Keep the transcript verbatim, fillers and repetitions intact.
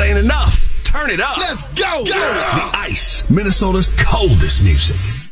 loud ain't enough. Turn it up. Let's go. go. The Ice, Minnesota's coldest music.